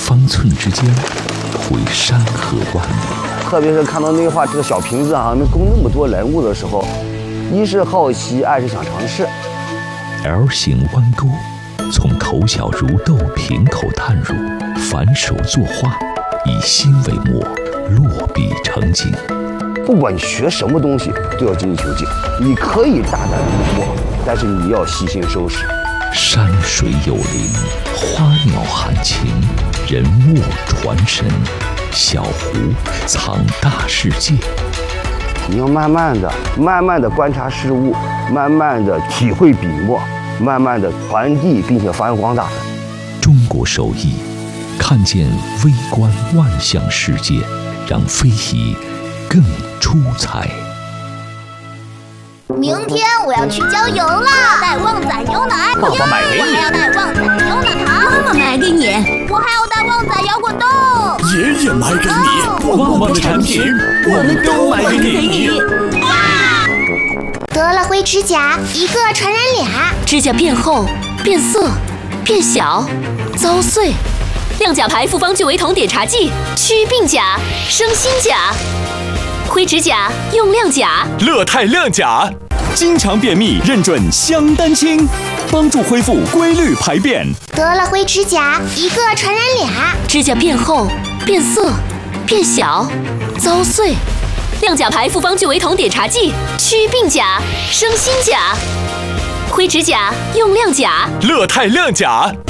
方寸之间，绘山河万里。 特别是看到那画这个小瓶子啊，能供那么多人物的时候，一是好奇，二是想尝试。 L 型弯钩，从头小如豆瓶口探入，反手作画，以心为墨，落笔成景。 不管你学什么东西，都要精益求精。你可以大胆临摹，但是你要细心收拾。 山水有灵，花鸟含情，人物传神，小湖藏大世界。 你要慢慢的观察事物，慢慢的体会笔墨，慢慢的传递并且发扬光大。 中国手艺，看见微观万象世界，让非遗更出彩。 明天我要去郊游啦！带旺仔牛奶， 爸爸买给你。 我还要带旺仔牛奶糖， 妈妈买给你。 我还要带旺仔摇滚豆， 爷爷买给你。旺旺的产品，我们都买给你。 得了灰指甲，一个传染俩。 指甲变厚、变色、变小、遭碎。亮甲牌复方聚维酮碘茶剂，祛病甲，生新甲。灰指甲用亮甲， 乐泰亮甲，经常便秘认准香丹清，帮助恢复规律排便。 得了灰指甲，一个传染俩。 指甲变厚、变色、变小、遭碎。亮甲牌复方聚维酮碘茶剂，祛病甲，生新甲。灰指甲用亮甲， 乐泰亮甲。